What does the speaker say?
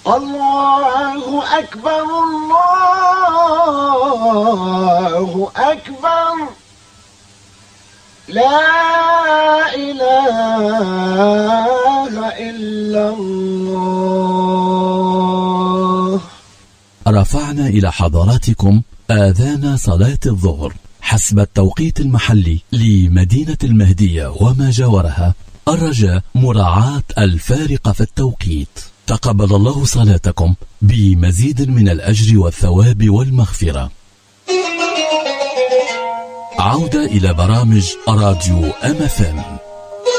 الله أكبر الله أكبر لا إله إلا الله. رفعنا إلى حضراتكم آذان صلاة الظهر حسب التوقيت المحلي لمدينة المهدية وما جاورها، الرجاء مراعاة الفارق في التوقيت. تقبل الله صلاتكم بمزيد من الأجر والثواب والمغفرة. عودة إلى برامج راديو MFM.